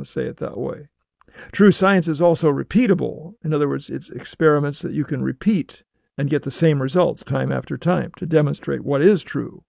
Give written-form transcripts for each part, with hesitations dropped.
want to say it that way. True science is also repeatable. In other words, it's experiments that you can repeat and get the same results time after time to demonstrate what is true.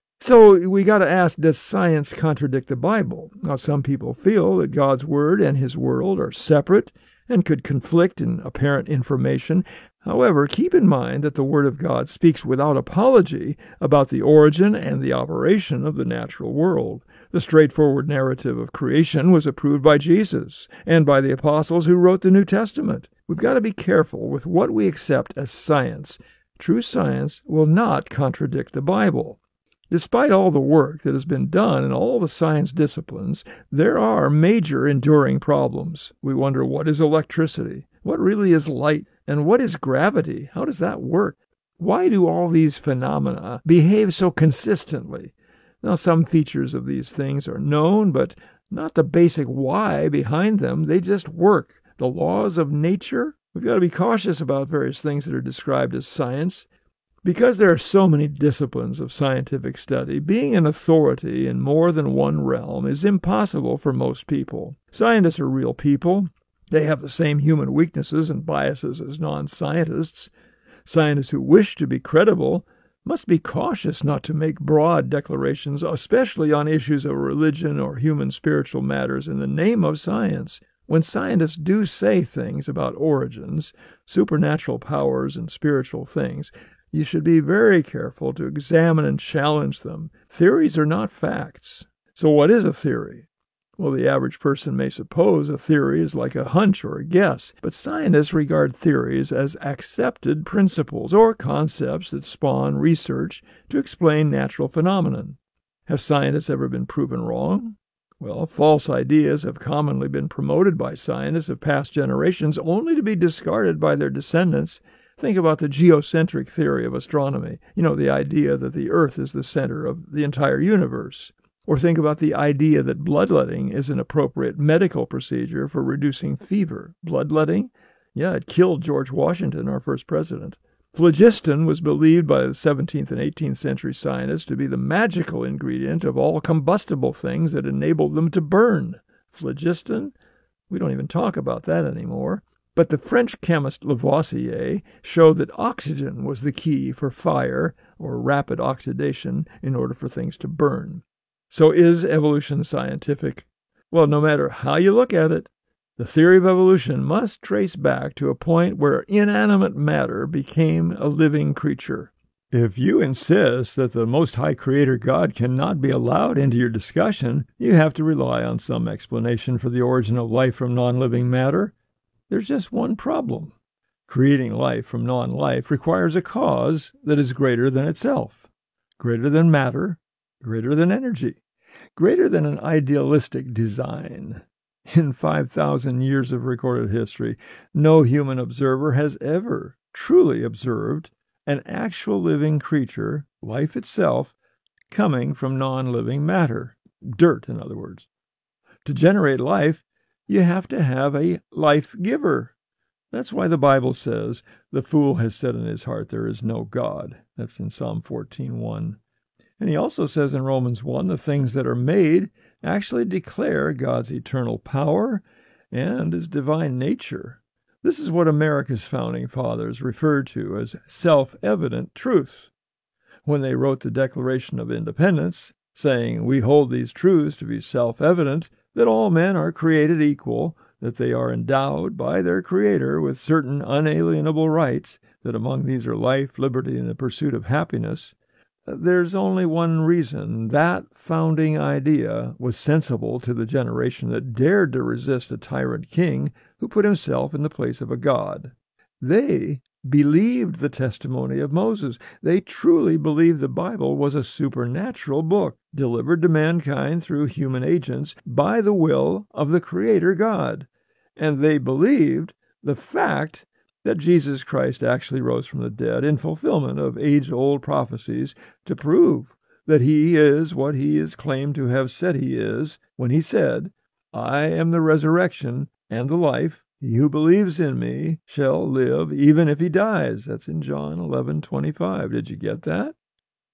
So we got to ask, does science contradict the Bible? Now, some people feel that God's Word and His world are separate and could conflict in apparent information. However, keep in mind that the Word of God speaks without apology about the origin and the operation of the natural world. The straightforward narrative of creation was approved by Jesus and by the apostles who wrote the New Testament. We've got to be careful with what we accept as science. True science will not contradict the Bible. Despite all the work that has been done in all the science disciplines, there are major enduring problems. We wonder, what is electricity? What really is light? And what is gravity? How does that work? Why do all these phenomena behave so consistently? Now, some features of these things are known, but not the basic why behind them. They just work. The laws of nature? We've got to be cautious about various things that are described as science. Because there are so many disciplines of scientific study, being an authority in more than one realm is impossible for most people. Scientists are real people. They have the same human weaknesses and biases as non-scientists. Scientists who wish to be credible must be cautious not to make broad declarations, especially on issues of religion or human spiritual matters, in the name of science. When scientists do say things about origins, supernatural powers, and spiritual things, you should be very careful to examine and challenge them. Theories are not facts. So what is a theory? Well, the average person may suppose a theory is like a hunch or a guess, but scientists regard theories as accepted principles or concepts that spawn research to explain natural phenomenon. Have scientists ever been proven wrong? Well, false ideas have commonly been promoted by scientists of past generations only to be discarded by their descendants. Think about the geocentric theory of astronomy, the idea that the Earth is the center of the entire universe. Or think about the idea that bloodletting is an appropriate medical procedure for reducing fever. Bloodletting? Yeah, it killed George Washington, our first president. Phlogiston was believed by the 17th and 18th century scientists to be the magical ingredient of all combustible things that enabled them to burn. Phlogiston? We don't even talk about that anymore. But the French chemist Lavoisier showed that oxygen was the key for fire or rapid oxidation in order for things to burn. So is evolution scientific? Well, no matter how you look at it, the theory of evolution must trace back to a point where inanimate matter became a living creature. If you insist that the Most High Creator God cannot be allowed into your discussion, you have to rely on some explanation for the origin of life from non-living matter. There's just one problem. Creating life from non-life requires a cause that is greater than itself, greater than matter, greater than energy, greater than an idealistic design. In 5,000 years of recorded history, no human observer has ever truly observed an actual living creature, life itself, coming from non-living matter, dirt, in other words. To generate life, you have to have a life giver. That's why the Bible says, the fool has said in his heart, there is no God. That's in Psalm 14:1. And he also says in Romans 1, the things that are made actually declare God's eternal power and his divine nature. This is what America's founding fathers referred to as self-evident truth. When they wrote the Declaration of Independence, saying, we hold these truths to be self-evident, that all men are created equal, that they are endowed by their Creator with certain unalienable rights, that among these are life, liberty, and the pursuit of happiness, there's only one reason that founding idea was sensible to the generation that dared to resist a tyrant king who put himself in the place of a god. They believed the testimony of Moses. They truly believed the Bible was a supernatural book delivered to mankind through human agents by the will of the Creator God. And they believed the fact that Jesus Christ actually rose from the dead in fulfillment of age-old prophecies to prove that he is what he is claimed to have said he is when he said, I am the resurrection and the life. He who believes in me shall live even if he dies. That's in John 11:25. Did you get that?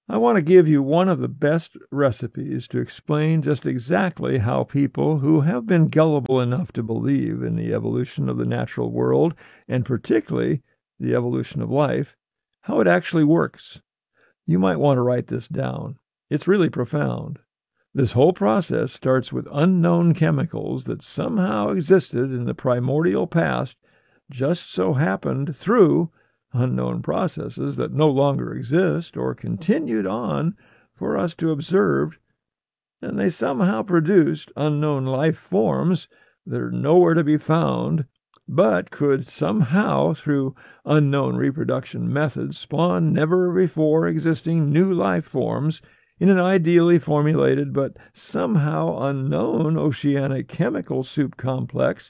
I want to give you one of the best recipes to explain just exactly how people who have been gullible enough to believe in the evolution of the natural world, and particularly the evolution of life, how it actually works. You might want to write this down. It's really profound. This whole process starts with unknown chemicals that somehow existed in the primordial past, just so happened through unknown processes that no longer exist or continued on for us to observe, and they somehow produced unknown life forms that are nowhere to be found, but could somehow, through unknown reproduction methods, spawn never-before-existing new life forms in an ideally formulated but somehow unknown oceanic chemical soup complex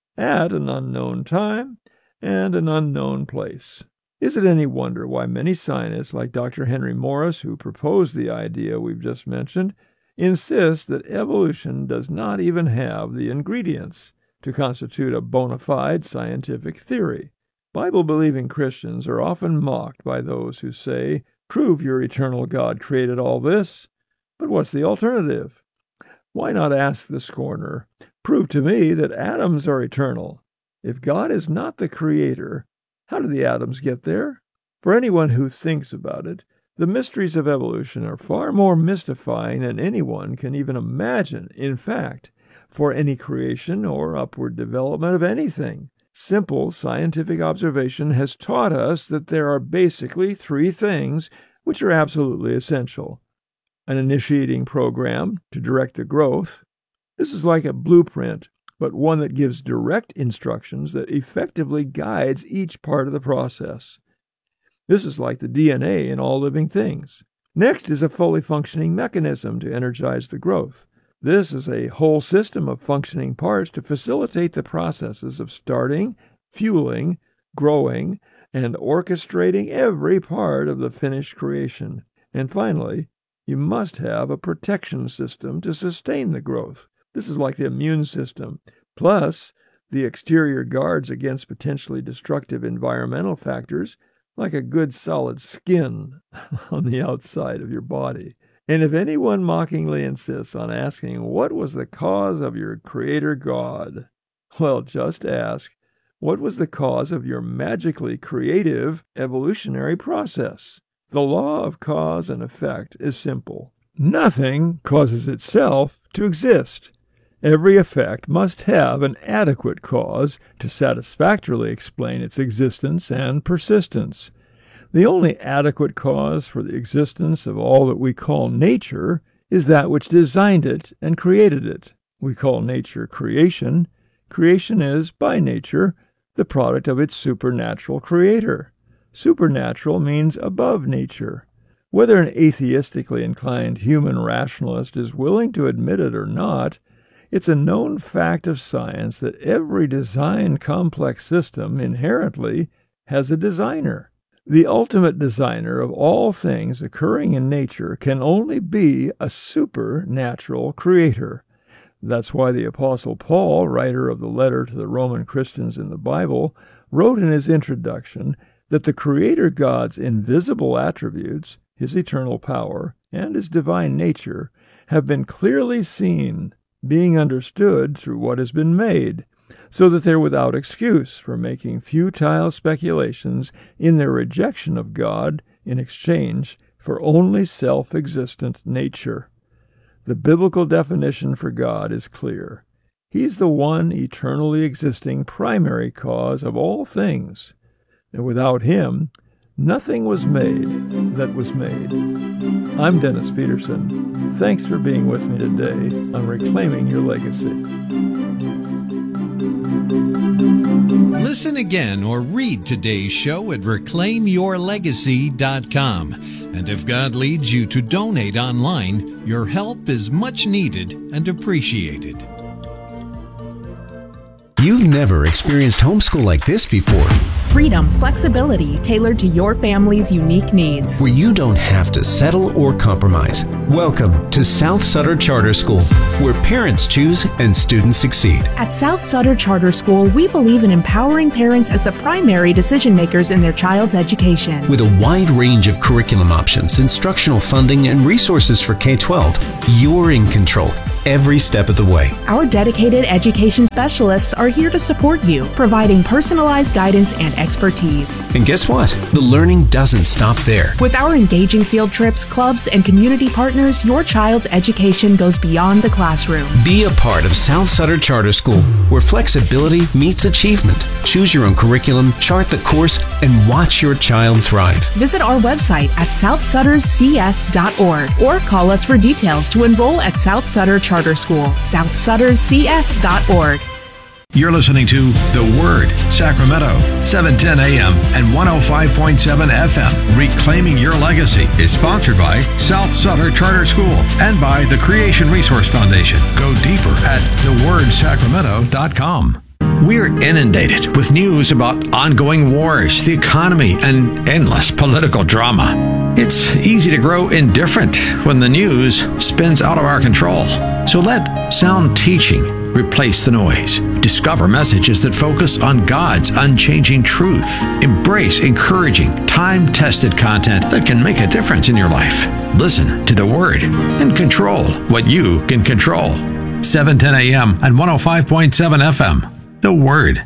at an unknown time and an unknown place. Is it any wonder why many scientists, like Dr. Henry Morris, who proposed the idea we've just mentioned, insist that evolution does not even have the ingredients to constitute a bona fide scientific theory? Bible-believing Christians are often mocked by those who say, "Prove your eternal God created all this." But what's the alternative? Why not ask the scorner, "Prove to me that atoms are eternal." If God is not the creator, how did the atoms get there? For anyone who thinks about it, the mysteries of evolution are far more mystifying than anyone can even imagine. In fact, for any creation or upward development of anything, simple scientific observation has taught us that there are basically three things which are absolutely essential. An initiating program to direct the growth. This is like a blueprint, but one that gives direct instructions that effectively guides each part of the process. This is like the DNA in all living things. Next is a fully functioning mechanism to energize the growth. This is a whole system of functioning parts to facilitate the processes of starting, fueling, growing, and orchestrating every part of the finished creation. And finally, you must have a protection system to sustain the growth. This is like the immune system, plus the exterior guards against potentially destructive environmental factors, like a good solid skin on the outside of your body. And if anyone mockingly insists on asking, what was the cause of your Creator God? Well, just ask, what was the cause of your magically creative evolutionary process? The law of cause and effect is simple. Nothing causes itself to exist. Every effect must have an adequate cause to satisfactorily explain its existence and persistence. The only adequate cause for the existence of all that we call nature is that which designed it and created it. We call nature creation. Creation is, by nature, the product of its supernatural creator. Supernatural means above nature. Whether an atheistically inclined human rationalist is willing to admit it or not, it's a known fact of science that every designed complex system inherently has a designer. The ultimate designer of all things occurring in nature can only be a supernatural creator. That's why the Apostle Paul, writer of the letter to the Roman Christians in the Bible, wrote in his introduction that the Creator God's invisible attributes, his eternal power, and his divine nature, have been clearly seen, being understood through what has been made, so that they're without excuse for making futile speculations in their rejection of God in exchange for only self-existent nature. The biblical definition for God is clear. He's the one eternally existing primary cause of all things, and without him, nothing was made that was made. I'm Dennis Peterson. Thanks for being with me today on Reclaiming Your Legacy. Listen again or read today's show at reclaimyourlegacy.com. And if God leads you to donate online, your help is much needed and appreciated. You've never experienced homeschool like this before, Freedom, flexibility tailored to your family's unique needs. where you don't have to settle or compromise. Welcome to South Sutter Charter School, where parents choose and students succeed. At South Sutter Charter School, we believe in empowering parents as the primary decision makers in their child's education. With a wide range of curriculum options, instructional funding, and resources for K-12, you're in control every step of the way. Our dedicated education specialists are here to support you, providing personalized guidance and expertise. And guess what? The learning doesn't stop there. With our engaging field trips, clubs, and community partners, your child's education goes beyond the classroom. Be a part of South Sutter Charter School, where flexibility meets achievement. Choose your own curriculum, chart the course, and watch your child thrive. Visit our website at southsutterscs.org or call us for details to enroll at South Sutter Charter School, southsutterscs.org. You're listening to The Word, Sacramento, 710 AM and 105.7 FM. Reclaiming Your Legacy is sponsored by South Sutter Charter School and by the Creation Resource Foundation. Go deeper at thewordsacramento.com. We're inundated with news about ongoing wars, the economy, and endless political drama. It's easy to grow indifferent when the news spins out of our control. So let sound teaching replace the noise. Discover messages that focus on God's unchanging truth. Embrace encouraging, time-tested content that can make a difference in your life. Listen to the Word and control what you can control. 710 AM and 105.7 FM. The Word.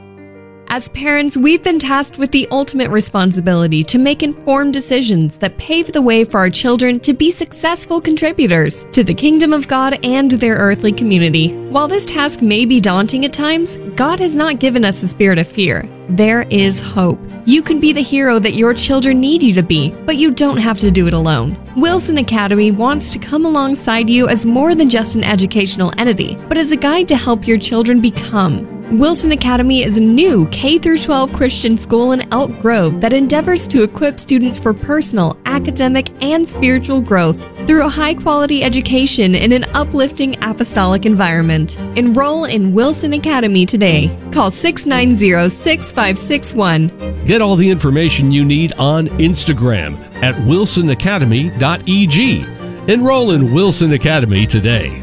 As parents, we've been tasked with the ultimate responsibility to make informed decisions that pave the way for our children to be successful contributors to the kingdom of God and their earthly community. While this task may be daunting at times, God has not given us a spirit of fear. There is hope. You can be the hero that your children need you to be, but you don't have to do it alone. Wilson Academy wants to come alongside you as more than just an educational entity, but as a guide to help your children become. Wilson Academy is a new K-12 Christian school in Elk Grove that endeavors to equip students for personal, academic, and spiritual growth through a high-quality education in an uplifting apostolic environment. Enroll in Wilson Academy today. Call 690-6561. Get all the information you need on Instagram at wilsonacademy.eg. Enroll in Wilson Academy today.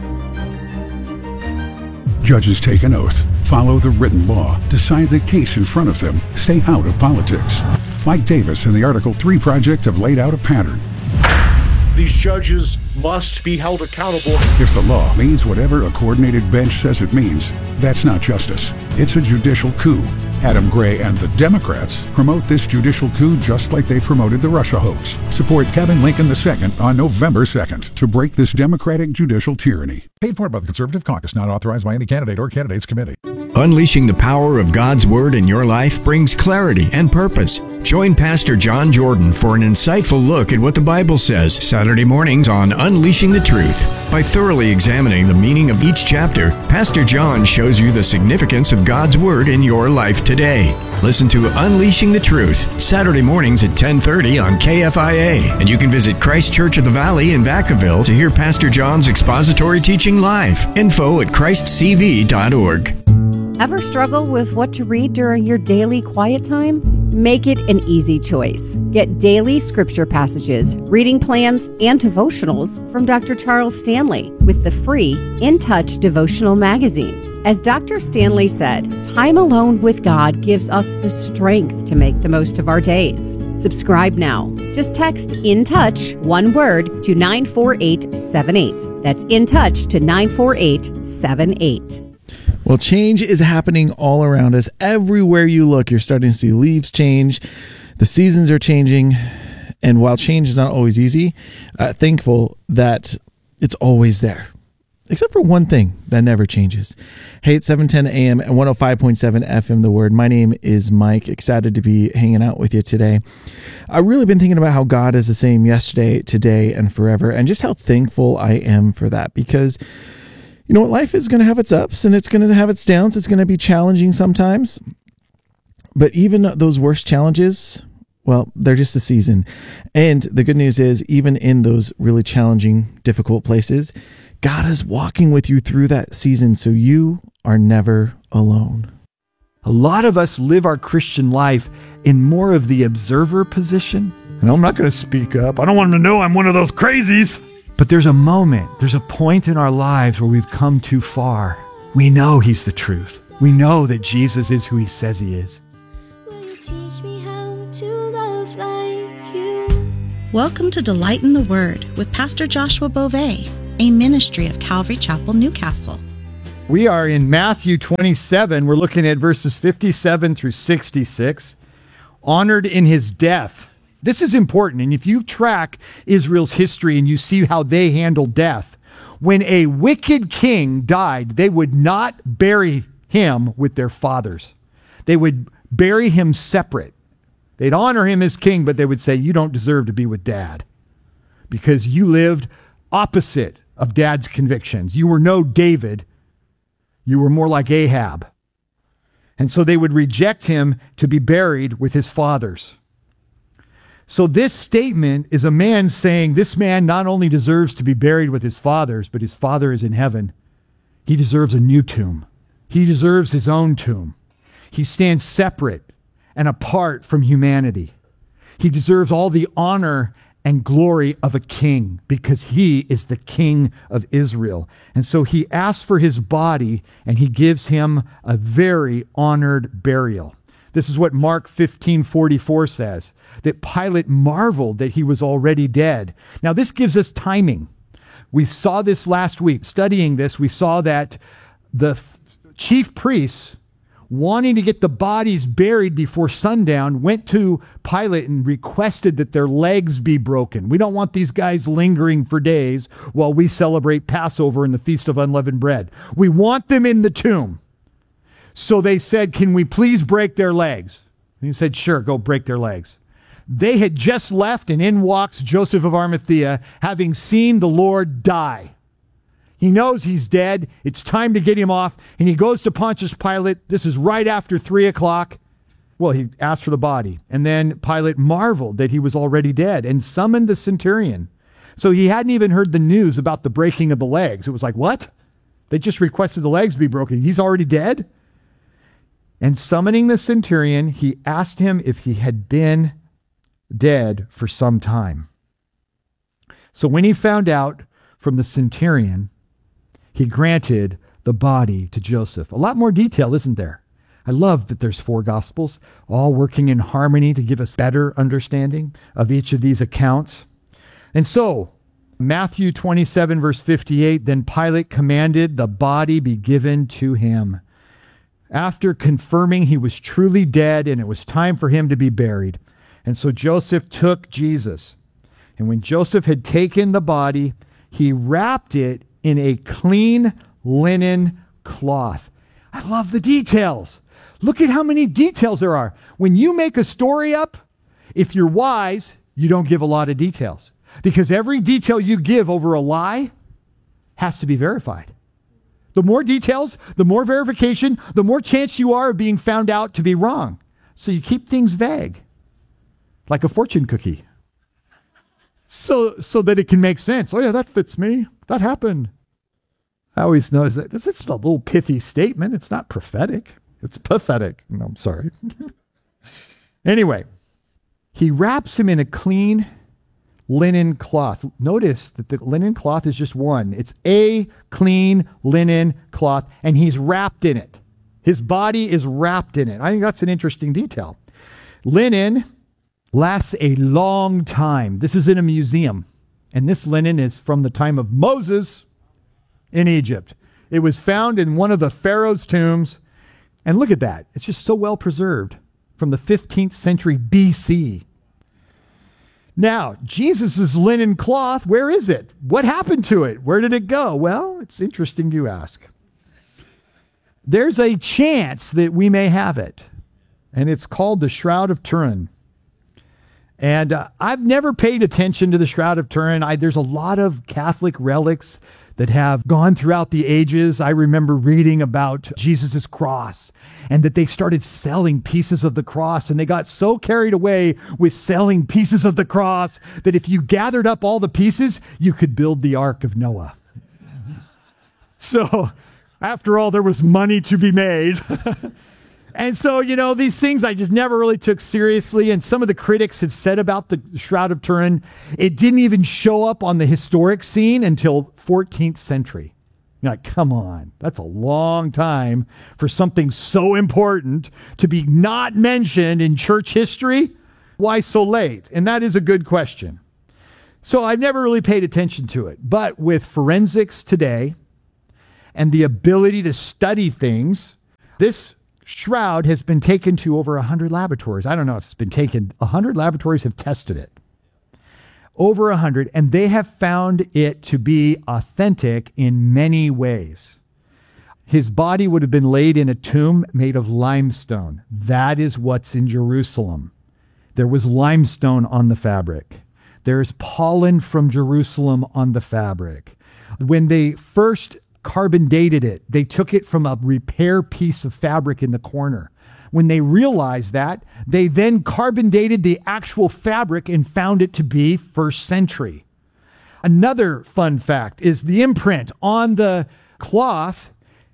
Judges take an oath, follow the written law, decide the case in front of them, stay out of politics. Mike Davis and the Article 3 Project have laid out a pattern. These judges must be held accountable. If the law means whatever a coordinated bench says it means, that's not justice. It's a judicial coup. Adam Gray and the Democrats promote this judicial coup just like they promoted the Russia hoax. Support Kevin Lincoln II on November 2nd to break this Democratic judicial tyranny. Paid for by the Conservative Caucus, not authorized by any candidate or candidates committee. Unleashing the power of God's Word in your life brings clarity and purpose. Join Pastor John Jordan for an insightful look at what the Bible says Saturday mornings on Unleashing the Truth. By thoroughly examining the meaning of each chapter, Pastor John shows you the significance of God's Word in your life today. Listen to Unleashing the Truth, Saturday mornings at 10:30 on KFIA. And you can visit Christ Church of the Valley in Vacaville to hear Pastor John's expository teaching live. Info at christcv.org. Ever struggle with what to read during your daily quiet time? Make it an easy choice. Get daily scripture passages, reading plans, and devotionals from Dr. Charles Stanley with the free In Touch devotional magazine. As Dr. Stanley said, time alone with God gives us the strength to make the most of our days. Subscribe now. Just text In Touch, one word, to 94878. That's In Touch to 94878. Well, change is happening all around us. Everywhere you look, you're starting to see leaves change. The seasons are changing. And while change is not always easy, thankful that it's always there. Except for one thing that never changes. Hey, it's 710 AM and 105.7 FM, The Word. My name is Mike. Excited to be hanging out with you today. I've really been thinking about how God is the same yesterday, today, and forever, and just how thankful I am for that. Because you know what? Life is going to have its ups and it's going to have its downs. It's going to be challenging sometimes. But even those worst challenges, well, they're just a season. And the good news is, even in those really challenging, difficult places, God is walking with you through that season so you are never alone. A lot of us live our Christian life in more of the observer position. And I'm not going to speak up. I don't want them to know I'm one of those crazies. But there's a moment, there's a point in our lives where we've come too far. We know he's the truth. We know that Jesus is who he says he is. Welcome to Delight in the Word with Pastor Joshua Beauvais, a ministry of Calvary Chapel, Newcastle. We are in Matthew 27. We're looking at verses 57 through 66. Honored in his death. This is important. And if you track Israel's history and you see how they handled death, when a wicked king died, they would not bury him with their fathers. They would bury him separate. They'd honor him as king, but they would say, you don't deserve to be with dad because you lived opposite of dad's convictions. You were no David. You were more like Ahab. And so they would reject him to be buried with his fathers. So this statement is a man saying this man not only deserves to be buried with his fathers, but his father is in heaven. He deserves a new tomb. He deserves his own tomb. He stands separate and apart from humanity. He deserves all the honor and glory of a king because he is the king of Israel. And so he asks for his body and he gives him a very honored burial. This is what Mark 15:44 says, that Pilate marveled that he was already dead. Now this gives us timing. We saw this last week. Studying this, we saw that the chief priests, wanting to get the bodies buried before sundown, went to Pilate and requested that their legs be broken. We don't want these guys lingering for days while we celebrate Passover and the Feast of Unleavened Bread. We want them in the tomb. So they said, can we please break their legs? And he said, sure, go break their legs. They had just left, and in walks Joseph of Arimathea, having seen the Lord die. He knows he's dead. It's time to get him off. And he goes to Pontius Pilate. This is right after 3:00. Well, he asked for the body. And then Pilate marveled that he was already dead and summoned the centurion. So he hadn't even heard the news about the breaking of the legs. It was like, what? They just requested the legs be broken. He's already dead? And summoning the centurion, he asked him if he had been dead for some time. So when he found out from the centurion, he granted the body to Joseph. A lot more detail, isn't there? I love that there's 4 Gospels, all working in harmony to give us better understanding of each of these accounts. And so, Matthew 27, verse 58, then Pilate commanded the body be given to him. After confirming he was truly dead and it was time for him to be buried. And so Joseph took Jesus. And when Joseph had taken the body, he wrapped it in a clean linen cloth. I love the details. Look at how many details there are. When you make a story up, if you're wise, you don't give a lot of details. Because every detail you give over a lie has to be verified. The more details, the more verification, the more chance you are of being found out to be wrong. So you keep things vague, like a fortune cookie. So that it can make sense. Oh yeah, that fits me. That happened. I always notice that it's a little pithy statement. It's not prophetic. It's pathetic. No, I'm sorry. Anyway, he wraps him in a clean linen cloth. Notice that the linen cloth is just one. It's a clean linen cloth, and he's wrapped in it. His body is wrapped in it. I think that's an interesting detail. Linen lasts a long time. This is in a museum, and this linen is from the time of Moses in Egypt. It was found in one of the Pharaoh's tombs, and look at that. It's just so well preserved from the 15th century BC. Now, Jesus' linen cloth, where is it? What happened to it? Where did it go? Well, it's interesting you ask. There's a chance that we may have it, and it's called the Shroud of Turin. And I've never paid attention to the Shroud of Turin. There's a lot of Catholic relics that have gone throughout the ages. I remember reading about Jesus' cross and that they started selling pieces of the cross, and they got so carried away with selling pieces of the cross that if you gathered up all the pieces, you could build the Ark of Noah. So After all, there was money to be made. And so, these things I just never really took seriously. And some of the critics have said about the Shroud of Turin, it didn't even show up on the historic scene until 14th century. You're like, come on, that's a long time for something so important to be not mentioned in church history. Why so late? And that is a good question. So I've never really paid attention to it. But with forensics today and the ability to study things, this shroud has been taken to over 100 laboratories. I don't know if it's been taken. 100 laboratories have tested it. Over 100, and they have found it to be authentic in many ways. His body would have been laid in a tomb made of limestone. That is what's in Jerusalem. There was limestone on the fabric. There's pollen from Jerusalem on the fabric. When they first carbon dated it, they took it from a repair piece of fabric in the corner. When they realized that, they then carbon dated the actual fabric and found it to be 1st century. Another fun fact is the imprint on the cloth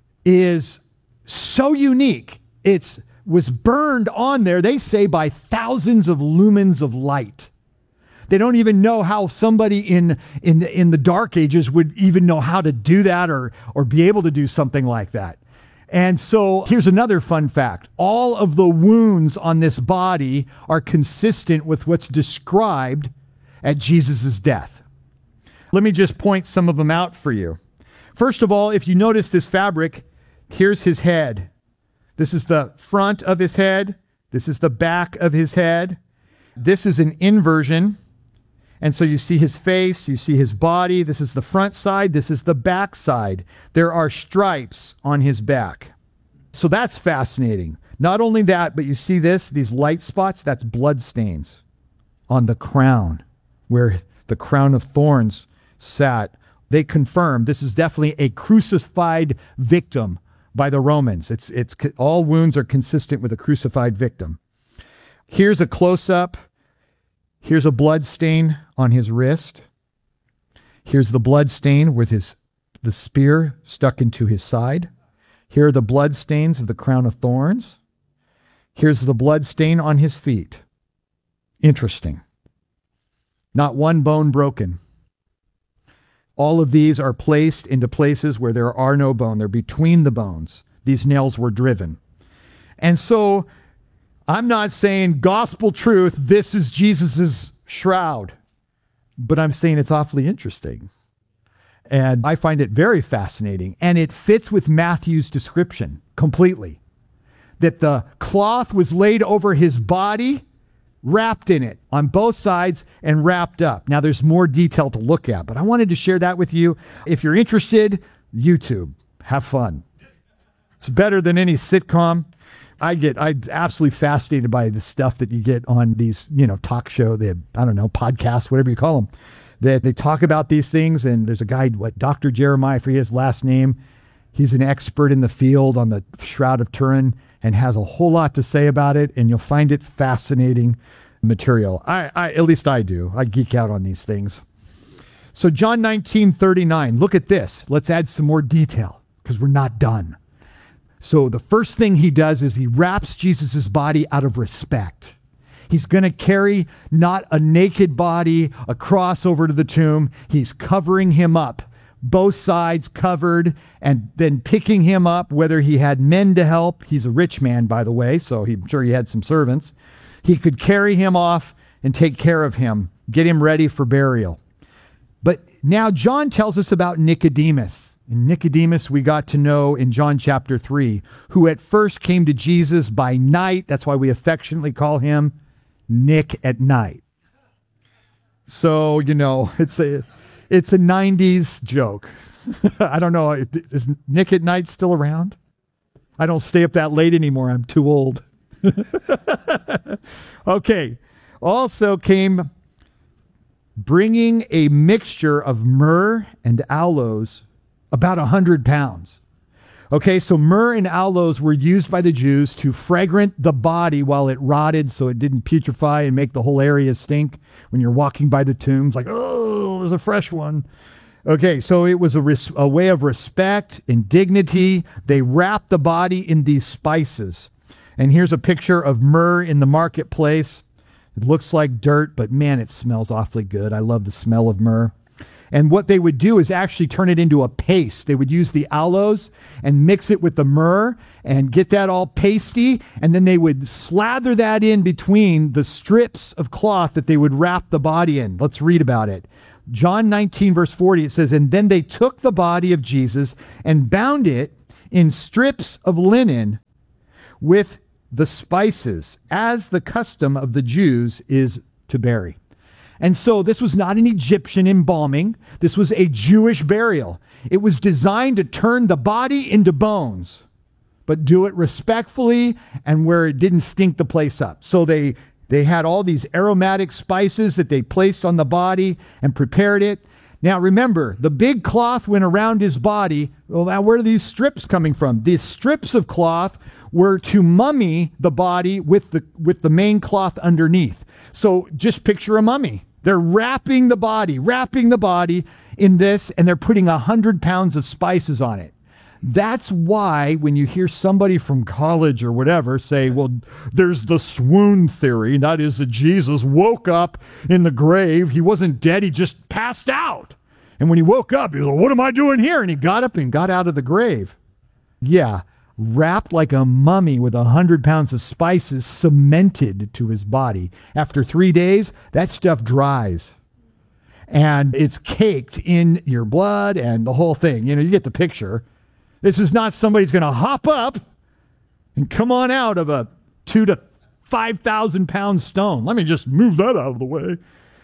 is so unique. It was burned on there, they say, by thousands of lumens of light. They don't even know how somebody in the dark ages would even know how to do that or be able to do something like that. And so here's another fun fact. All of the wounds on this body are consistent with what's described at Jesus' death. Let me just point some of them out for you. First of all, if you notice this fabric, here's his head. This is the front of his head. This is the back of his head. This is an inversion. And so you see his face, you see his body. This is the front side. This is the back side. There are stripes on his back. So that's fascinating. Not only that, but you see these light spots, that's blood stains on the crown, where the crown of thorns sat. They confirm this is definitely a crucified victim by the Romans. It's all wounds are consistent with a crucified victim. Here's a close-up. Here's a blood stain on his wrist. Here's the blood stain with the spear stuck into his side. Here are the blood stains of the crown of thorns. Here's the blood stain on his feet. Interesting. Not one bone broken. All of these are placed into places where there are no bone. They're between the bones. These nails were driven. And so I'm not saying gospel truth, this is Jesus's shroud, but I'm saying it's awfully interesting. And I find it very fascinating. And it fits with Matthew's description completely. That the cloth was laid over his body, wrapped in it on both sides and wrapped up. Now there's more detail to look at, but I wanted to share that with you. If you're interested, YouTube, have fun. It's better than any sitcom. I'm absolutely fascinated by the stuff that you get on these, talk show, podcasts, whatever you call them. They talk about these things, and there's a guy, Dr. Jeremiah, I forget his last name. He's an expert in the field on the Shroud of Turin and has a whole lot to say about it, and you'll find it fascinating material. At least I do. I geek out on these things. So John 19:39, look at this. Let's add some more detail because we're not done. So the first thing he does is he wraps Jesus' body out of respect. He's going to carry not a naked body across over to the tomb. He's covering him up, both sides covered, and then picking him up, whether he had men to help. He's a rich man, by the way, so I'm sure he had some servants. He could carry him off and take care of him, get him ready for burial. But now John tells us about Nicodemus. And Nicodemus we got to know in John chapter 3, who at first came to Jesus by night. That's why we affectionately call him Nick at night. So, it's a 90s joke. I don't know, is Nick at night still around? I don't stay up that late anymore. I'm too old. Okay. Also came bringing a mixture of myrrh and aloes, about 100 pounds. Okay, so myrrh and aloes were used by the Jews to fragrant the body while it rotted so it didn't putrefy and make the whole area stink when you're walking by the tombs, like, oh, there's a fresh one. Okay, so it was a way of respect and dignity. They wrapped the body in these spices. And here's a picture of myrrh in the marketplace. It looks like dirt, but man, it smells awfully good. I love the smell of myrrh. And what they would do is actually turn it into a paste. They would use the aloes and mix it with the myrrh and get that all pasty. And then they would slather that in between the strips of cloth that they would wrap the body in. Let's read about it. John 19, verse 40, it says, "And then they took the body of Jesus and bound it in strips of linen with the spices, as the custom of the Jews is to bury." And so this was not an Egyptian embalming. This was a Jewish burial. It was designed to turn the body into bones, but do it respectfully and where it didn't stink the place up. So they had all these aromatic spices that they placed on the body and prepared it. Now remember, the big cloth went around his body. Well, now where are these strips coming from? These strips of cloth were to mummy the body with the main cloth underneath. So just picture a mummy. They're wrapping the body in this, and they're putting 100 pounds of spices on it. That's why when you hear somebody from college or whatever say, well, there's the swoon theory, that is that Jesus woke up in the grave. He wasn't dead, he just passed out. And when he woke up, he was like, what am I doing here? And he got up and got out of the grave. Yeah, wrapped like a mummy with 100 pounds of spices cemented to his body. After 3 days, that stuff dries. And it's caked in your blood and the whole thing. You know, you get the picture. This is not somebody's going to hop up and come on out of a 2,000 to 5,000 pound stone. Let me just move that out of the way.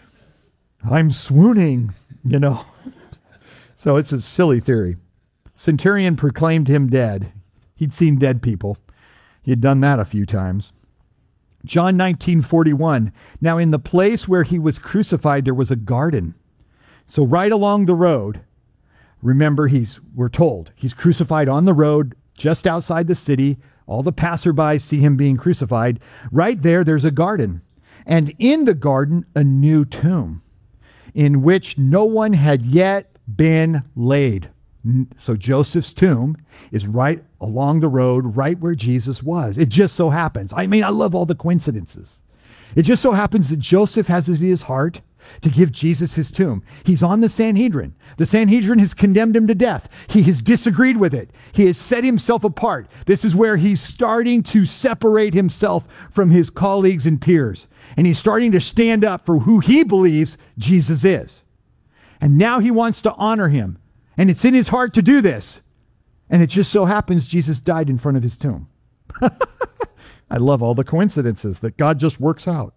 I'm swooning, you know. So it's a silly theory. Centurion proclaimed him dead. He'd seen dead people. He had done that a few times. John 19:41. Now in the place where he was crucified, there was a garden. So right along the road, remember, we're told, he's crucified on the road just outside the city. All the passersby see him being crucified. Right there's a garden. And in the garden, a new tomb in which no one had yet been laid. So Joseph's tomb is right along the road, right where Jesus was. It just so happens. I mean, I love all the coincidences. It just so happens that Joseph has it in his heart to give Jesus his tomb. He's on the Sanhedrin. The Sanhedrin has condemned him to death. He has disagreed with it. He has set himself apart. This is where he's starting to separate himself from his colleagues and peers. And he's starting to stand up for who he believes Jesus is. And now he wants to honor him. And it's in his heart to do this. And it just so happens Jesus died in front of his tomb. I love all the coincidences that God just works out.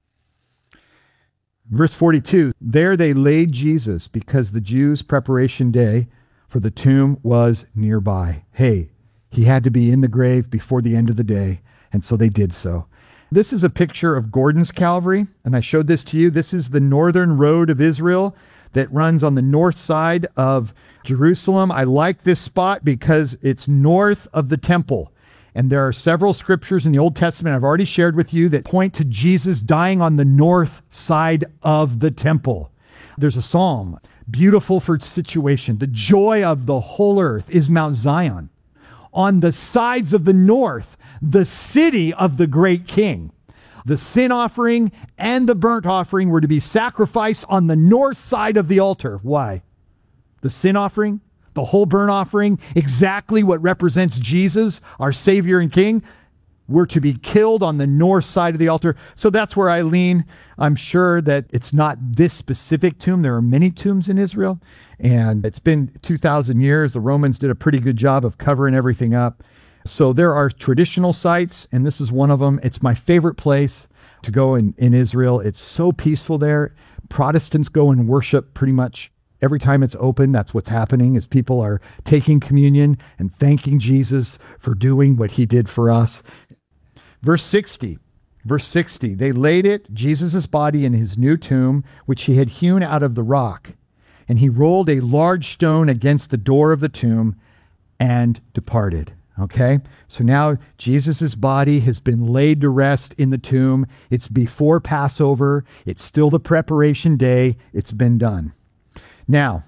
Verse 42, there they laid Jesus because the Jews' preparation day for the tomb was nearby. Hey, he had to be in the grave before the end of the day, and so they did so. This is a picture of Gordon's Calvary, and I showed this to you. This is the northern road of Israel that runs on the north side of Jerusalem. I like this spot because it's north of the temple. And there are several scriptures in the Old Testament I've already shared with you that point to Jesus dying on the north side of the temple. There's a psalm, beautiful for situation. The joy of the whole earth is Mount Zion. On the sides of the north, the city of the great king. The sin offering and the burnt offering were to be sacrificed on the north side of the altar. Why? The sin offering, the whole burnt offering, exactly what represents Jesus, our Savior and King, were to be killed on the north side of the altar. So that's where I lean. I'm sure that it's not this specific tomb. There are many tombs in Israel, and it's been 2,000 years. The Romans did a pretty good job of covering everything up. So there are traditional sites, and this is one of them. It's my favorite place to go in Israel. It's so peaceful there. Protestants go and worship pretty much every time it's open. That's what's happening, is people are taking communion and thanking Jesus for doing what he did for us. Verse 60, they laid Jesus' body in his new tomb, which he had hewn out of the rock. And he rolled a large stone against the door of the tomb and departed. Okay, so now Jesus' body has been laid to rest in the tomb. It's before Passover. It's still the preparation day. It's been done. Now,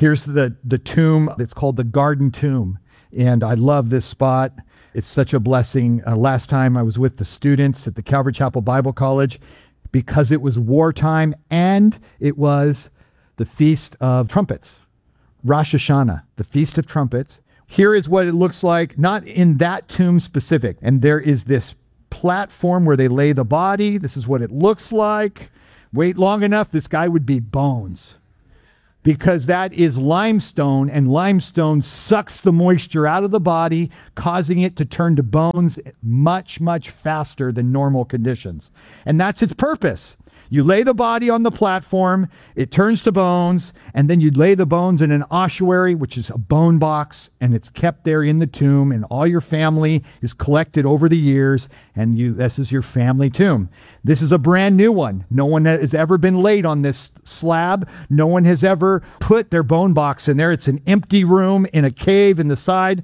Here's the tomb. It's called the Garden Tomb. And I love this spot. It's such a blessing. Last time I was with the students at the Calvary Chapel Bible College, because it was wartime and it was the Feast of Trumpets, Rosh Hashanah, the Feast of Trumpets. Here is what it looks like, not in that tomb specific. And there is this platform where they lay the body. This is what it looks like. Wait long enough, this guy would be bones, because that is limestone, and limestone sucks the moisture out of the body, causing it to turn to bones much, much faster than normal conditions. And that's its purpose. You lay the body on the platform, it turns to bones, and then you lay the bones in an ossuary, which is a bone box, and it's kept there in the tomb, and all your family is collected over the years, and this is your family tomb. This is a brand new one. No one has ever been laid on this slab. No one has ever put their bone box in there. It's an empty room in a cave in the side.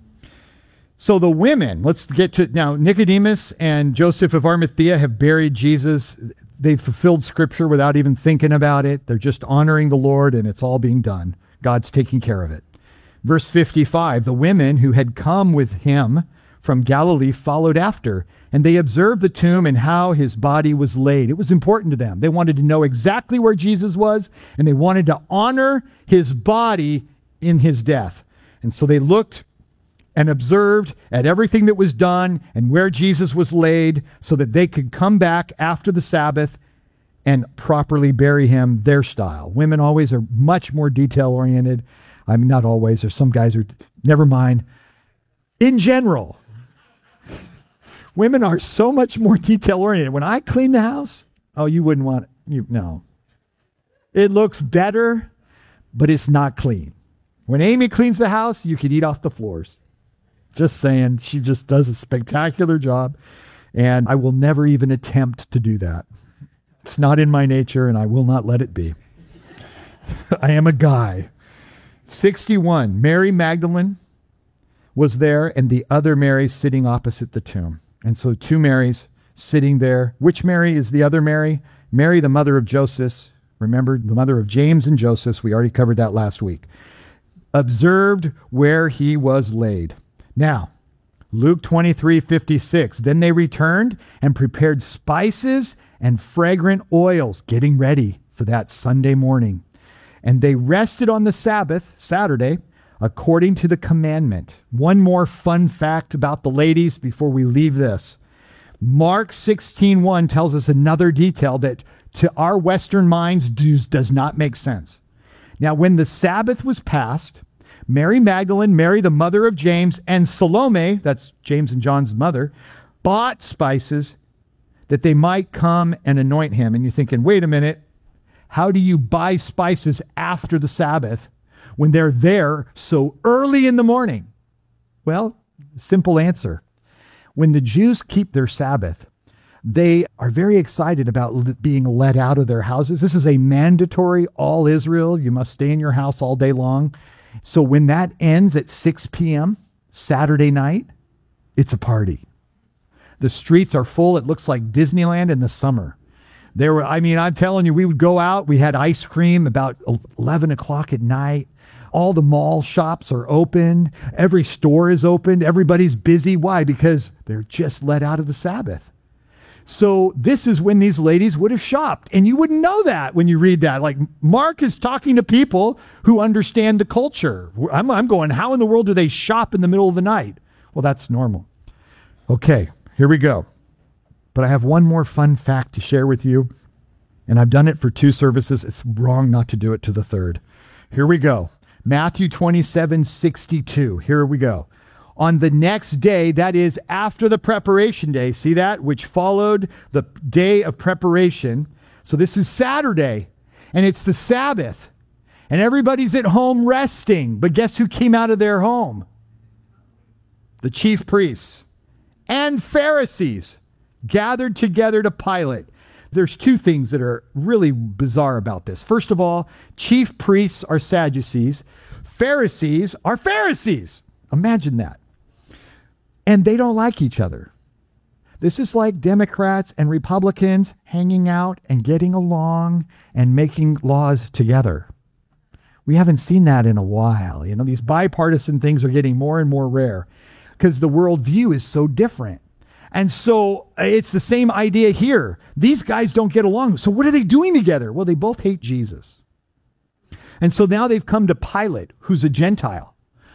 So the women, let's get to it now. Nicodemus and Joseph of Arimathea have buried Jesus. They've fulfilled Scripture without even thinking about it. They're just honoring the Lord, and it's all being done. God's taking care of it. Verse 55, the women who had come with him from Galilee followed after, and they observed the tomb and how his body was laid. It was important to them. They wanted to know exactly where Jesus was, and they wanted to honor his body in his death. And so they looked and observed at everything that was done and where Jesus was laid, so that they could come back after the Sabbath and properly bury him their style. Women always are much more detail-oriented. I mean, not always. There's some guys who, never mind. In general, women are so much more detail-oriented. When I clean the house, oh, you wouldn't want it. No. It looks better, but it's not clean. When Amy cleans the house, you could eat off the floors. Just saying, she just does a spectacular job, and I will never even attempt to do that. It's not in my nature, and I will not let it be. I am a guy. 61, Mary Magdalene was there, and the other Mary sitting opposite the tomb. And so two Marys sitting there. Which Mary is the other Mary? Mary, the mother of Joseph. Remember, the mother of James and Joseph. We already covered that last week. Observed where he was laid. Now, Luke 23:56, then they returned and prepared spices and fragrant oils, getting ready for that Sunday morning. And they rested on the Sabbath, Saturday, according to the commandment. One more fun fact about the ladies before we leave this. Mark 16:1 tells us another detail that to our Western minds does not make sense. Now, when the Sabbath was passed, Mary Magdalene, Mary the mother of James, and Salome, that's James and John's mother, bought spices that they might come and anoint him. And you're thinking, wait a minute, how do you buy spices after the Sabbath when they're there so early in the morning? Well, simple answer. When the Jews keep their Sabbath, they are very excited about being let out of their houses. This is a mandatory, all Israel, you must stay in your house all day long. So when that ends at 6 p.m. Saturday night, it's a party. The streets are full. It looks like Disneyland in the summer. I'm telling you, we would go out. We had ice cream about 11 o'clock at night. All the mall shops are open. Every store is open. Everybody's busy. Why? Because they're just let out of the Sabbath. So this is when these ladies would have shopped. And you wouldn't know that when you read that. Like, Mark is talking to people who understand the culture. I'm going, how in the world do they shop in the middle of the night? Well, that's normal. Okay, here we go. But I have one more fun fact to share with you. And I've done it for 2 services. It's wrong not to do it to the 3rd. Here we go. Matthew 27:62. Here we go. On the next day, that is after the preparation day, see that? Which followed the day of preparation. So this is Saturday, and it's the Sabbath. And everybody's at home resting. But guess who came out of their home? The chief priests and Pharisees gathered together to Pilate. There's 2 things that are really bizarre about this. First of all, chief priests are Sadducees. Pharisees are Pharisees. Imagine that. And they don't like each other. This is like Democrats and Republicans hanging out and getting along and making laws together. We haven't seen that in a while. You know, these bipartisan things are getting more and more rare because the worldview is so different. And so it's the same idea here. These guys don't get along. So what are they doing together? Well, they both hate Jesus. And so now they've come to Pilate, who's a Gentile,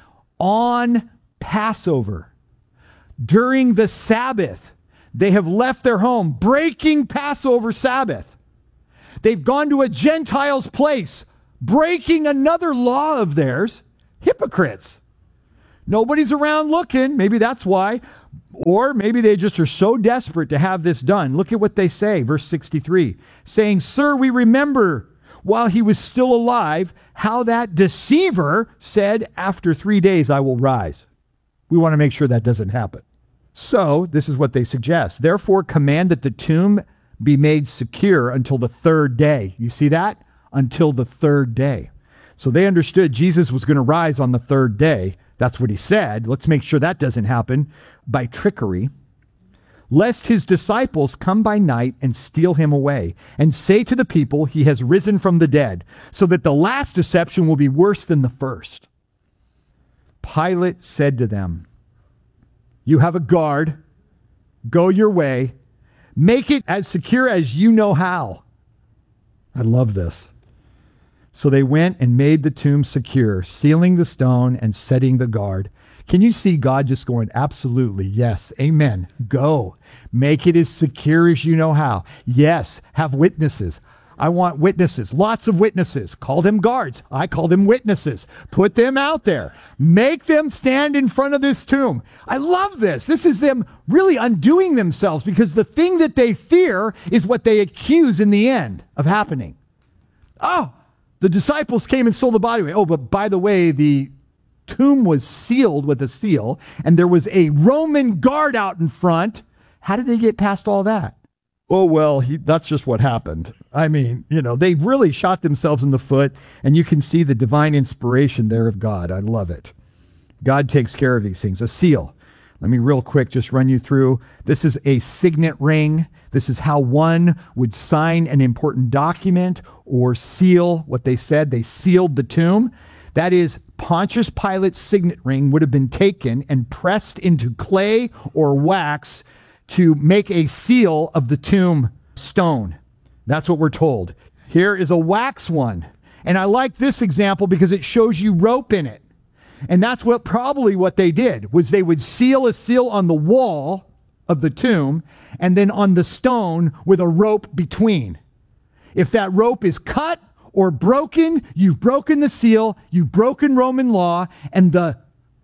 on Passover. During the Sabbath, they have left their home, breaking Passover Sabbath. They've gone to a Gentile's place, breaking another law of theirs. Hypocrites. Nobody's around looking. Maybe that's why. Or maybe they just are so desperate to have this done. Look at what they say, verse 63, saying, "Sir, we remember while he was still alive how that deceiver said, 'After 3 days I will rise.'" We want to make sure that doesn't happen. So this is what they suggest. "Therefore command that the tomb be made secure until the third day." You see that? Until the third day. So they understood Jesus was going to rise on the third day. That's what he said. Let's make sure that doesn't happen by trickery. "Lest his disciples come by night and steal him away and say to the people, 'He has risen from the dead,' so that the last deception will be worse than the first." Pilate said to them, "You have a guard. Go your way. Make it as secure as you know how." I love this. So they went and made the tomb secure, sealing the stone and setting the guard. Can you see God just going, absolutely, yes, amen, go. Make it as secure as you know how. Yes, have witnesses. I want witnesses, lots of witnesses. Call them guards. I call them witnesses. Put them out there. Make them stand in front of this tomb. I love this. This is them really undoing themselves because the thing that they fear is what they accuse in the end of happening. Oh, the disciples came and stole the body away. Oh, but by the way, the tomb was sealed with a seal, and there was a Roman guard out in front. How did they get past all that? Oh, well, that's just what happened. I mean, they really shot themselves in the foot, and you can see the divine inspiration there of God. I love it. God takes care of these things. A seal. Let me real quick just run you through. This is a signet ring. This is how one would sign an important document or seal what they said. They sealed the tomb. That is, Pontius Pilate's signet ring would have been taken and pressed into clay or wax to make a seal of the tomb stone. That's what we're told. Here is a wax one. And I like this example because it shows you rope in it. And that's probably what they did, was they would seal a seal on the wall of the tomb and then on the stone with a rope between. If that rope is cut or broken, you've broken the seal, you've broken Roman law, and the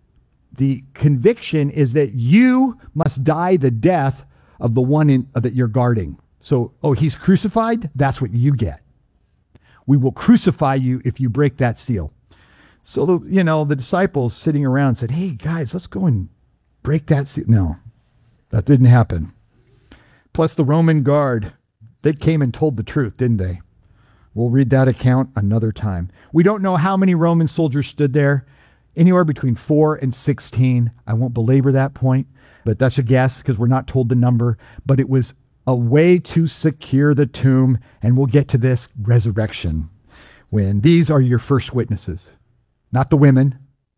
conviction is that you must die the death of the one that you're guarding. So, he's crucified? That's what you get. We will crucify you if you break that seal. So, the disciples sitting around said, "Hey, guys, let's go and break that seal." No, that didn't happen. Plus, the Roman guard, they came and told the truth, didn't they? We'll read that account another time. We don't know how many Roman soldiers stood there. Anywhere between 4 and 16. I won't belabor that point, but that's a guess because we're not told the number. But it was a way to secure the tomb, and we'll get to this resurrection when these are your first witnesses. Not the women.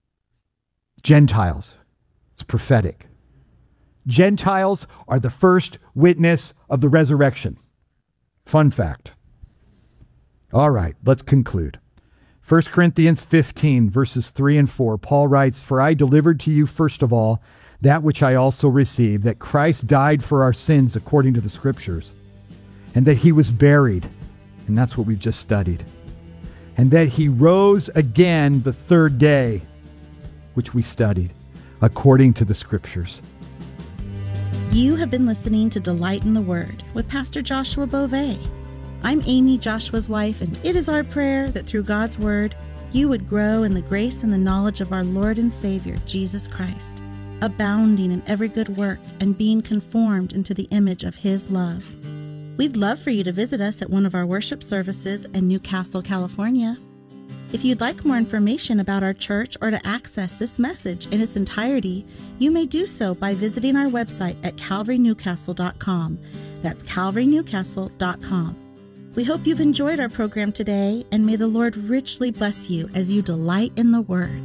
Gentiles. It's prophetic. Gentiles are the first witness of the resurrection. Fun fact. All right, let's conclude. 1 Corinthians 15, verses 3 and 4, Paul writes, "For I delivered to you first of all that which I also received, that Christ died for our sins according to the Scriptures, and that he was buried," and that's what we've just studied, "and that he rose again the third day," which we studied, according to the Scriptures. You have been listening to Delight in the Word with Pastor Joshua Beauvais. I'm Amy, Joshua's wife, and it is our prayer that through God's Word, you would grow in the grace and the knowledge of our Lord and Savior, Jesus Christ, abounding in every good work and being conformed into the image of His love. We'd love for you to visit us at one of our worship services in Newcastle, California. If you'd like more information about our church or to access this message in its entirety, you may do so by visiting our website at calvarynewcastle.com. That's calvarynewcastle.com. We hope you've enjoyed our program today, and may the Lord richly bless you as you delight in the Word.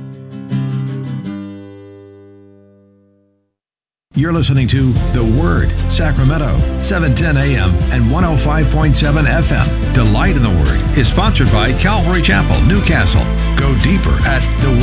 You're listening to The Word, Sacramento, 710 AM and 105.7 FM. Delight in the Word is sponsored by Calvary Chapel, Newcastle. Go deeper at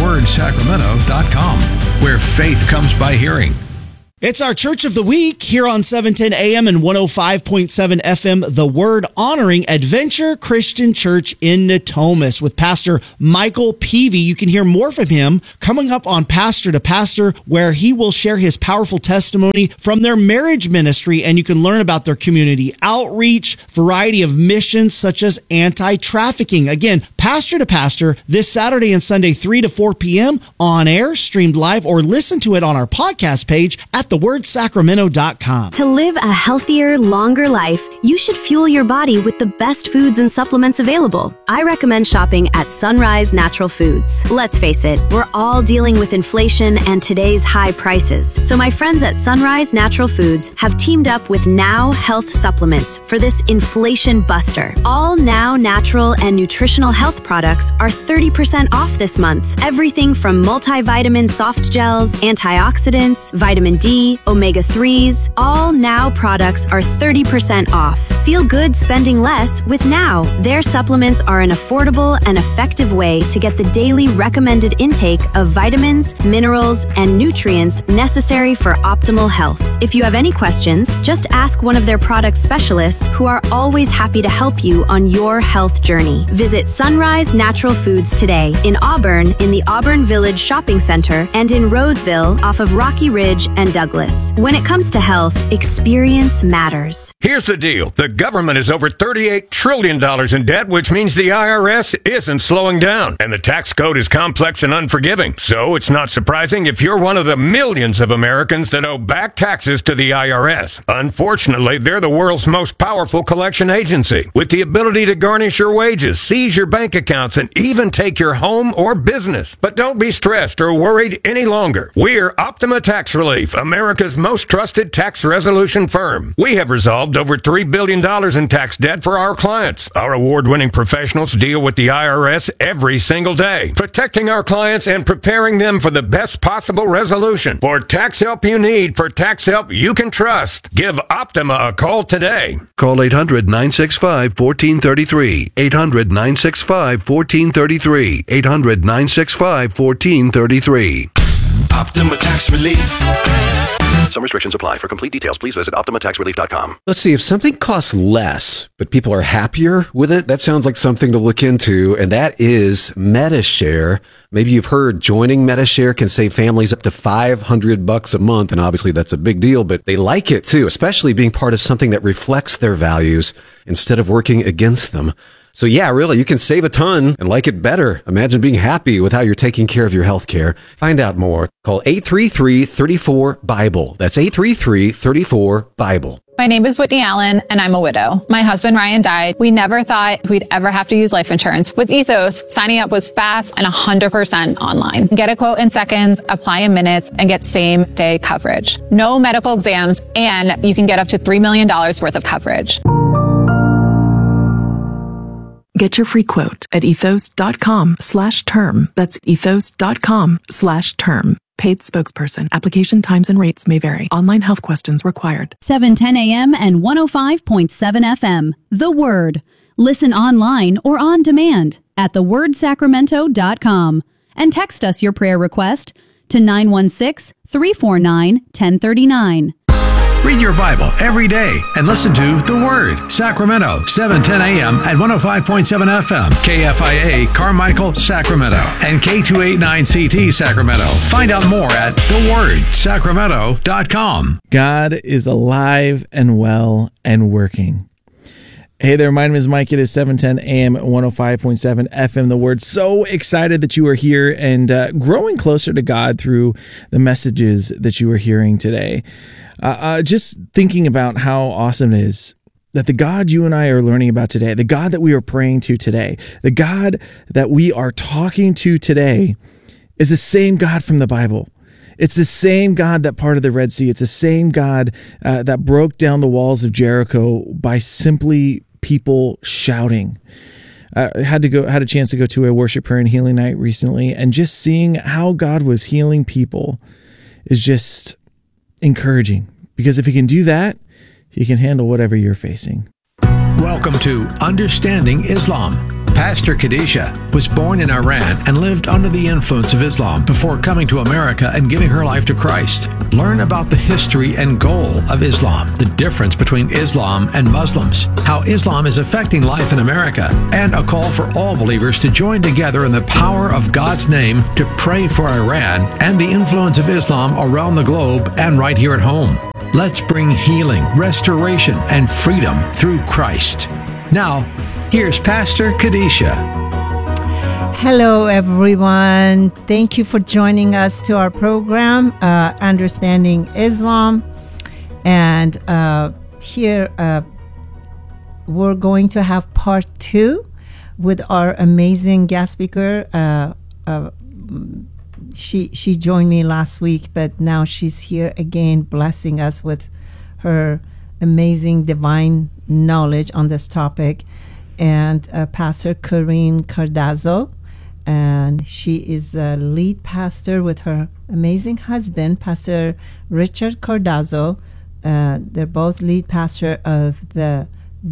thewordsacramento.com, where faith comes by hearing. It's our Church of the Week here on 710 AM and 105.7 FM, The Word, honoring Adventure Christian Church in Natomas with Pastor Michael Peavy. You can hear more from him coming up on Pastor to Pastor, where he will share his powerful testimony from their marriage ministry, and you can learn about their community outreach, variety of missions such as anti-trafficking. Again, Pastor to Pastor this Saturday and Sunday, 3 to 4 p.m. on air, streamed live, or listen to it on our podcast page at thewordsacramento.com. To live a healthier, longer life, you should fuel your body with the best foods and supplements available. I recommend shopping at Sunrise Natural Foods. Let's face it, we're all dealing with inflation and today's high prices. So my friends at Sunrise Natural Foods have teamed up with Now Health Supplements for this inflation buster. All Now natural and nutritional health products are 30% off this month. Everything from multivitamin soft gels, antioxidants, vitamin D, omega-3s, all Now products are 30% off. Feel good spending less with Now. Their supplements are an affordable and effective way to get the daily recommended intake of vitamins, minerals, and nutrients necessary for optimal health. If you have any questions, just ask one of their product specialists who are always happy to help you on your health journey. Visit Sunrise Natural Foods today in Auburn, in the Auburn Village Shopping Center, and in Roseville off of Rocky Ridge and Douglas. When it comes to health, experience matters. Here's the deal. The government is over $38 trillion in debt, which means the IRS isn't slowing down. And the tax code is complex and unforgiving. So it's not surprising if you're one of the millions of Americans that owe back taxes to the IRS. Unfortunately, they're the world's most powerful collection agency, with the ability to garnish your wages, seize your bank accounts, and even take your home or business. But don't be stressed or worried any longer. We're Optima Tax Relief, America's most trusted tax resolution firm. We have resolved over $3 billion in tax debt for our clients. Our award-winning professionals deal with the IRS every single day, protecting our clients and preparing them for the best possible resolution. For tax help you need, for tax help you can trust, give Optima a call today. Call 800-965-1433. 800-965-1433. 800-965-1433. Optima Tax Relief. Some restrictions apply. For complete details, please visit OptimaTaxRelief.com. Let's see, if something costs less, but people are happier with it, that sounds like something to look into, and that is Medi-Share. Maybe you've heard joining Medi-Share can save families up to $500 a month, and obviously that's a big deal, but they like it too, especially being part of something that reflects their values instead of working against them. So yeah, really, you can save a ton and like it better. Imagine being happy with how you're taking care of your health care. Find out more. Call 833-34-BIBLE. That's 833-34-BIBLE. My name is Whitney Allen, and I'm a widow. My husband, Ryan, died. We never thought we'd ever have to use life insurance. With Ethos, signing up was fast and 100% online. Get a quote in seconds, apply in minutes, and get same-day coverage. No medical exams, and you can get up to $3 million worth of coverage. Get your free quote at ethos.com/term. That's ethos.com/term. Paid spokesperson. Application times and rates may vary. Online health questions required. 710 AM and 105.7 FM. The Word. Listen online or on demand at thewordsacramento.com. And text us your prayer request to 916-349-1039. Read your Bible every day and listen to The Word, Sacramento, 710 AM at 105.7 FM, KFIA, Carmichael, Sacramento, and K289CT, Sacramento. Find out more at thewordsacramento.com. God is alive and well and working. Hey there, my name is Mike. It is 710 AM at 105.7 FM, The Word. So excited that you are here and growing closer to God through the messages that you are hearing today. Just thinking about how awesome it is that the God you and I are learning about today, the God that we are praying to today, the God that we are talking to today is the same God from the Bible. It's the same God that parted the Red Sea. It's the same God that broke down the walls of Jericho by simply people shouting. I had a chance to go to a worship, prayer, and healing night recently, and just seeing how God was healing people is just encouraging, because if he can do that, he can handle whatever you're facing. Welcome to Understanding Islam. Pastor Khadijah was born in Iran and lived under the influence of Islam before coming to America and giving her life to Christ. Learn about the history and goal of Islam, the difference between Islam and Muslims, how Islam is affecting life in America, and a call for all believers to join together in the power of God's name to pray for Iran and the influence of Islam around the globe and right here at home. Let's bring healing, restoration, and freedom through Christ. Now, here's Pastor Khadijah. Hello, everyone. Thank you for joining us to our program, Understanding Islam. And here we're going to have part 2 with our amazing guest speaker. She joined me last week, but now she's here again, blessing us with her amazing divine knowledge on this topic. And Pastor Corinne Cardazzo, and she is a lead pastor with her amazing husband, Pastor Richard Cardazzo. They're both lead pastor of the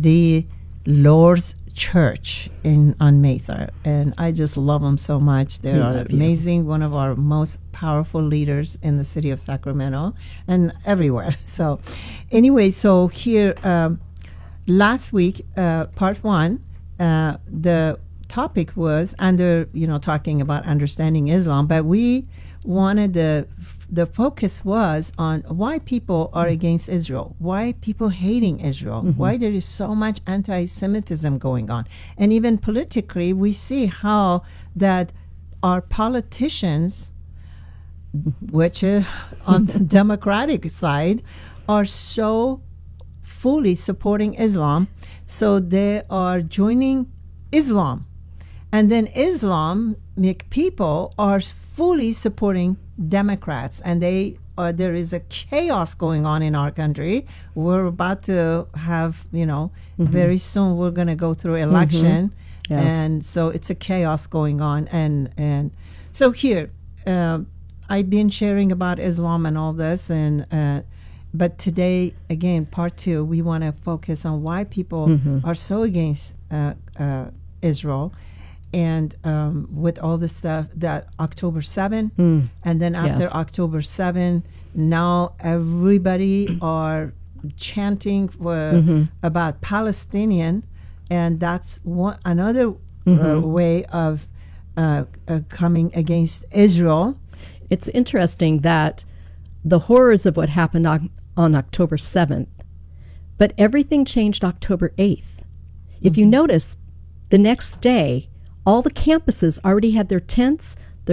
Lord's Church on Mather, and I just love them so much. They are amazing, one of our most powerful leaders in the city of Sacramento and everywhere. So anyway, so here last week, part 1, the topic was talking about understanding Islam, but we wanted the focus was on why people are against Israel, why people hating Israel, why there is so much anti-Semitism going on. And even politically, we see how that our politicians, which is on the Democratic side, are so fully supporting Islam. So they are joining Islam. And then Islamic people are fully supporting Democrats, and there is a chaos going on in our country. We're about to have, very soon we're going to go through election, Yes. and so it's a chaos going on. And so here, I've been sharing about Islam and all this, and but today, again, part 2, we want to focus on why people are so against Israel. And with all the stuff that October 7, and then after October 7, now everybody are chanting about Palestinian, and that's another way of coming against Israel. It's interesting that the horrors of what happened on October 7th, but everything changed October 8th. If you notice, the next day, all the campuses already had their tents, their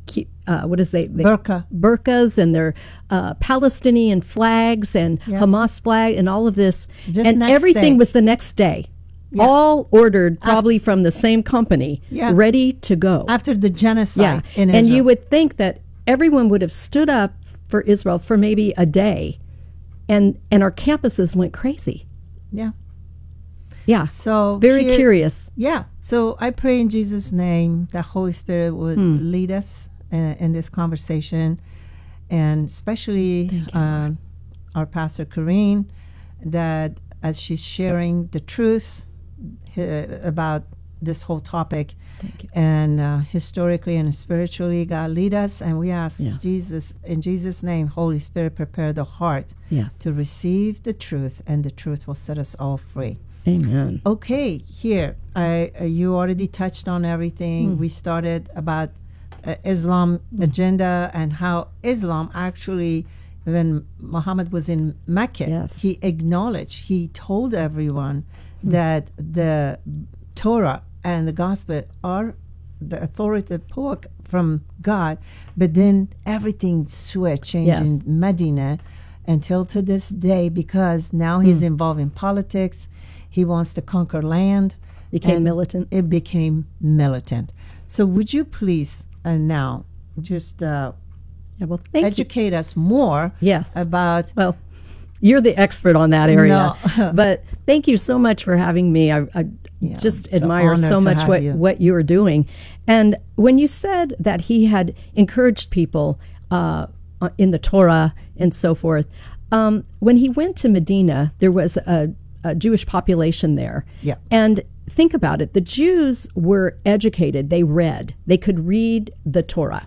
burqas, and their Palestinian flags and Hamas flag and all of this. And everything was the next day. Yeah. All ordered probably from the same company, ready to go. After the genocide in Israel. And you would think that everyone would have stood up for Israel for maybe a day, and our campuses went crazy. Yeah. Yeah. So very curious. Yeah. So I pray in Jesus' name that Holy Spirit would lead us in this conversation, and especially our Pastor Corinne, that as she's sharing the truth about this whole topic, and historically and spiritually, God lead us, and we ask Jesus, in Jesus' name, Holy Spirit, prepare the heart to receive the truth, and the truth will set us all free. Amen. Okay, here, you already touched on everything. We started about Islam agenda and how Islam actually, when Muhammad was in Mecca, he acknowledged, he told everyone that the Torah and the Gospel are the authoritative book from God, but then everything switched, changed in Medina until to this day, because now he's involved in politics. He wants to conquer land. Became militant. It became militant. So would you please now just educate us more about You're the expert on that area. No. But thank you so much for having me. I just admire so much what you are doing. And when you said that he had encouraged people in the Torah and so forth, when he went to Medina, there was a Jewish population there. Yeah. And think about it. The Jews were educated. They read. They could read the Torah.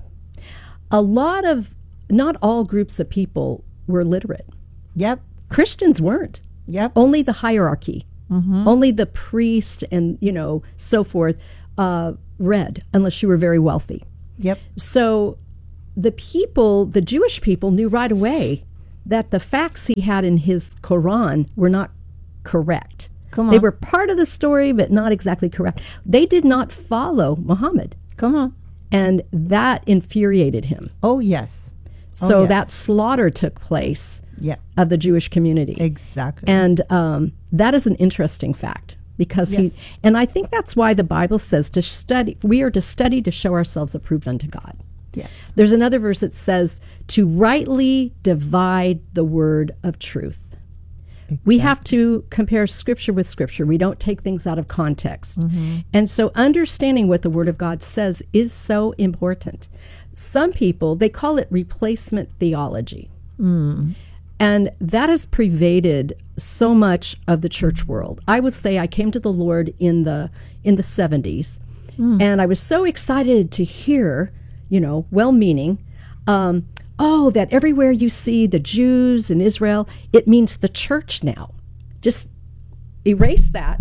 Not all groups of people were literate. Yep. Christians weren't. Yep. Only the hierarchy. Mm-hmm. Only the priest and, so forth read, unless you were very wealthy. Yep. So the Jewish people knew right away that the facts he had in his Quran were not correct. Come on. They were part of the story, but not exactly correct. They did not follow Muhammad. Come on. And that infuriated him. Oh, yes. So that slaughter took place of the Jewish community. Exactly. And that is an interesting fact because and I think that's why the Bible says we are to study to show ourselves approved unto God. Yes. There's another verse that says to rightly divide the word of truth. Exactly. We have to compare scripture with scripture. We don't take things out of context. Mm-hmm. And so understanding what the word of God says is so important. Some people, they call it replacement theology. Mm. And that has pervaded so much of the church world. I would say I came to the Lord in the 70s, and I was so excited to hear, well-meaning, that everywhere you see the Jews in Israel, it means the church now. Just erase that,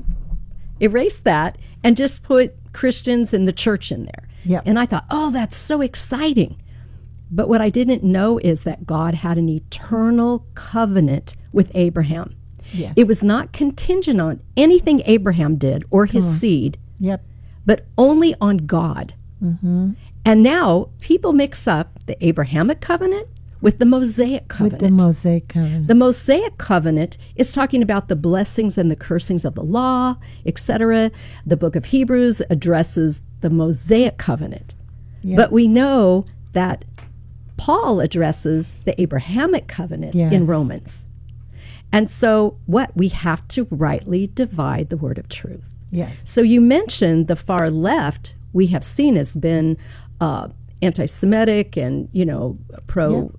and just put Christians and the church in there. Yep. And I thought, that's so exciting. But what I didn't know is that God had an eternal covenant with Abraham. Yes. It was not contingent on anything Abraham did or his seed, but only on God. Mm-hmm. And now people mix up the Abrahamic covenant with the Mosaic covenant. The Mosaic covenant is talking about the blessings and the cursings of the law, etc. The book of Hebrews addresses the Mosaic covenant. Yes. But we know that Paul addresses the Abrahamic covenant in Romans. And so we have to rightly divide the word of truth. Yes. So you mentioned the far left we have seen has been anti-Semitic and, pro,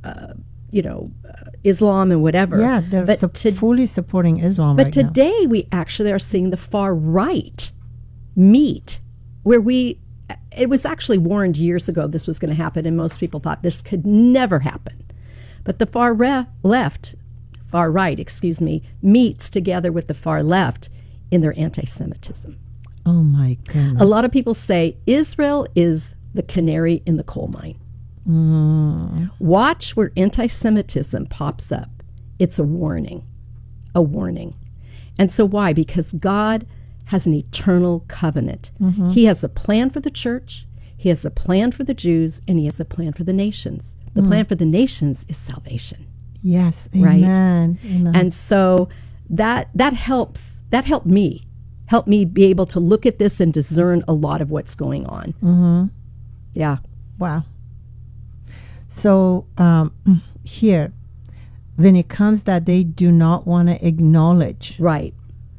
Islam and whatever. Yeah, they're fully supporting Islam But today we actually are seeing the far right meet where it was actually warned years ago this was going to happen, and most people thought this could never happen. But the far right, meets together with the far left in their anti-Semitism. Oh my goodness. A lot of people say Israel is the canary in the coal mine. Mm. Watch where anti-Semitism pops up. It's a warning. And so why? Because God has an eternal covenant. Mm-hmm. He has a plan for the church, he has a plan for the Jews, and he has a plan for the nations. The plan for the nations is salvation. Yes, amen. Right? Amen. And so that helped me be able to look at this and discern a lot of what's going on. Mm-hmm. Yeah. Wow. So here, when it comes that they do not want to acknowledge, right,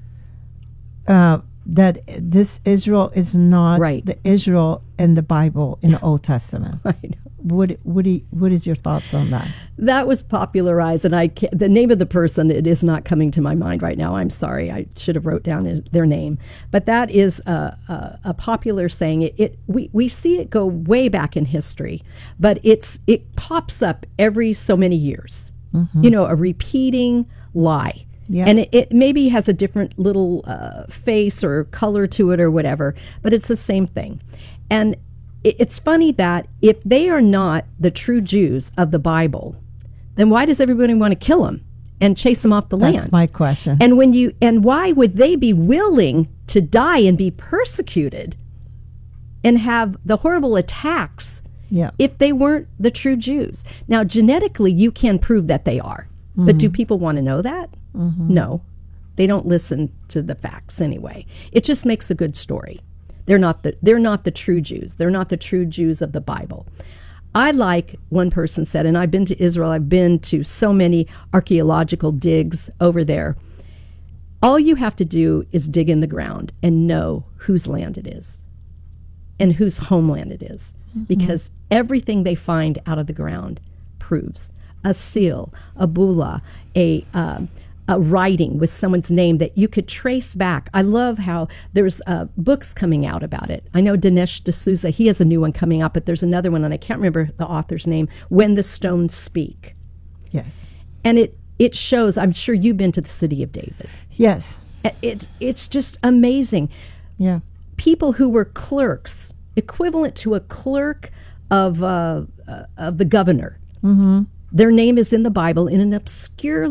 that this Israel is not right. the Israel in the Bible in the Old Testament. Right. What is your thoughts on that? That was popularized, and the name of the person, it is not coming to my mind right now. I'm sorry, I should have wrote down their name. But that is a popular saying. We see it go way back in history, but it pops up every so many years. Mm-hmm. A repeating lie. Yeah. And it maybe has a different little face or color to it or whatever, but it's the same thing. And it's funny that if they are not the true Jews of the Bible, then why does everybody want to kill them and chase them off the land? That's my question. And why would they be willing to die and be persecuted and have the horrible attacks if they weren't the true Jews? Now, genetically, you can prove that they are. Mm-hmm. But do people want to know that? Mm-hmm. No. They don't listen to the facts anyway. It just makes a good story. They're not the true Jews. They're not the true Jews of the Bible. I like, one person said, and I've been to Israel, I've been to so many archaeological digs over there. All you have to do is dig in the ground and know whose land it is and whose homeland it is, because everything they find out of the ground proves a seal, a bula, a writing with someone's name that you could trace back. I love how there's books coming out about it. I know Dinesh D'Souza, he has a new one coming out, but there's another one, and I can't remember the author's name, When the Stones Speak. Yes. And it shows, I'm sure you've been to the City of David. Yes. It's just amazing. Yeah. People who were clerks, equivalent to a clerk of the governor. Mm-hmm. Their name is in the Bible in an obscure